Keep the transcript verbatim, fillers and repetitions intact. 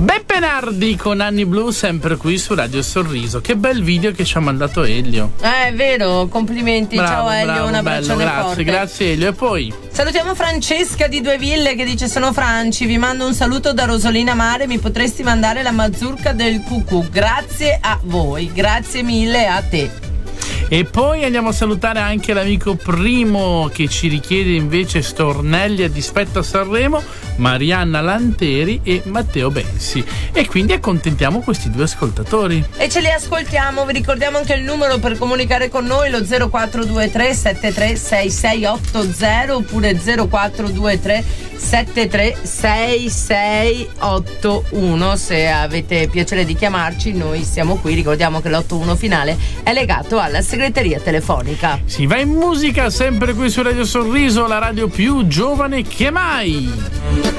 Beppe Nardi con Anni Blu, sempre qui su Radio Sorriso. Che bel video che ci ha mandato Elio. Eh, è vero, complimenti. Bravo, ciao Elio, bravo, un abbraccione bello, grazie, forte. grazie Elio. E poi salutiamo Francesca di Due Ville che dice: sono Franci, vi mando un saluto da Rosolina Mare, mi potresti mandare la mazurka del cucù. Grazie a voi, grazie mille a te. E poi andiamo a salutare anche l'amico Primo che ci richiede invece stornelli a dispetto a Sanremo, Marianna Lanteri e Matteo Bensi. E quindi accontentiamo questi due ascoltatori. E ce li ascoltiamo, vi ricordiamo anche il numero per comunicare con noi, lo zero quattro due tre sette tre sei sei otto zero oppure zero quattro due tre sette tre sei sei otto uno. Se avete piacere di chiamarci, noi siamo qui. Ricordiamo che l'otto uno finale è legato alla segreteria telefonica. Si va in musica, sempre qui su Radio Sorriso, la radio più giovane che mai.